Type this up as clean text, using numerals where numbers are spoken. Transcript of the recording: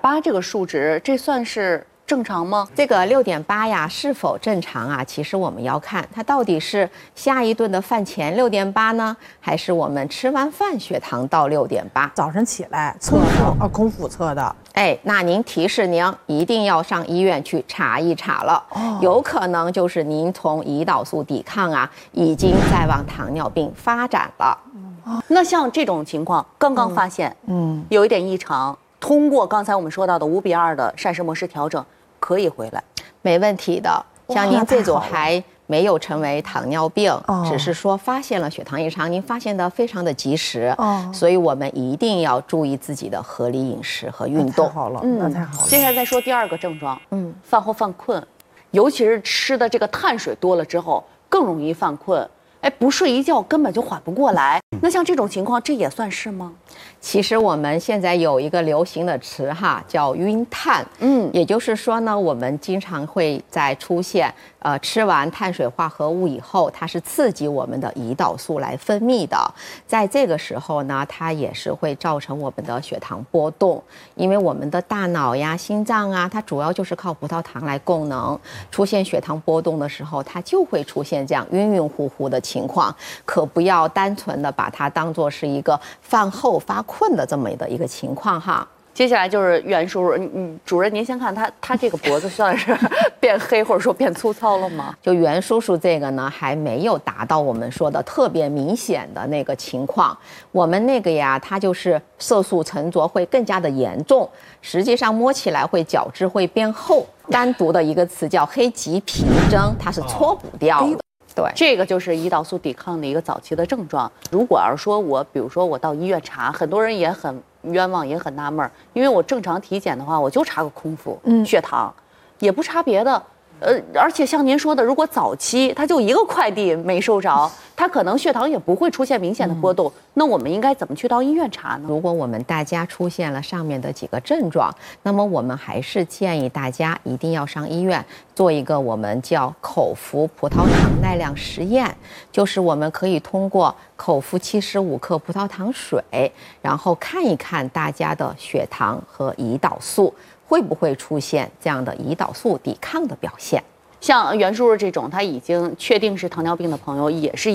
6.8这个数值，这算是正常吗？ 这个6.8呀，是否正常啊？其实我们要看它到底是下一顿的饭前6.8呢，还是我们吃完饭血糖到6.8？ 早晨起来测的，空腹测的。 哎，那您提示您一定要上医院去查一查了，有可能就是您从胰岛素抵抗啊，已经在往糖尿病发展了。 那像这种情况，刚刚发现，有一点异常，通过刚才我们说到的5:2的膳食模式调整，可以回来， 没问题的。像您这种还没有成为糖尿病，只是说发现了血糖异常，您发现的非常的及时，所以我们一定要注意自己的合理饮食和运动。 太好了，那太好了。 接下来再说第2个症状，饭后犯困，尤其是吃的这个碳水多了之后，更容易犯困。哎，不睡一觉根本就缓不过来。那像这种情况，这也算是吗？ 其实我们现在有一个流行的词哈，叫晕碳。也就是说呢，我们经常会在出现吃完碳水化合物以后，它是刺激我们的胰岛素来分泌的，在这个时候呢，它也是会造成我们的血糖波动，因为我们的大脑呀、心脏啊，它主要就是靠葡萄糖来供能。出现血糖波动的时候，它就会出现这样晕晕乎乎的情况，可不要单纯的把它当作是一个饭后发困的这么的一个情况哈。 接下来就是袁叔叔，主任您先看他这个脖子算是变黑或者说变粗糙了吗？ 就袁叔叔这个呢，还没有达到我们说的特别明显的那个情况。我们那个呀，它就是色素沉着会更加的严重，实际上摸起来会角质会变厚。单独的一个词叫黑棘皮征，它是搓不掉的。对， 这个就是胰岛素抵抗的一个早期的症状。如果要是说比如说我到医院查，很多人也很冤枉，也很纳闷，因为我正常体检的话，我就查个空腹血糖，也不查别的。而且像您说的，如果早期他就一个快递没收着，他可能血糖也不会出现明显的波动。那我们应该怎么去到医院查呢？ 如果我们大家出现了上面的几个症状，那么我们还是建议大家一定要上医院做一个我们叫口服葡萄糖耐量实验，就是我们可以通过口服75克葡萄糖水，然后看一看大家的血糖和胰岛素会不会出现这样的胰岛素抵抗的表现。 像袁叔叔这种他已经确定是糖尿病的朋友，也是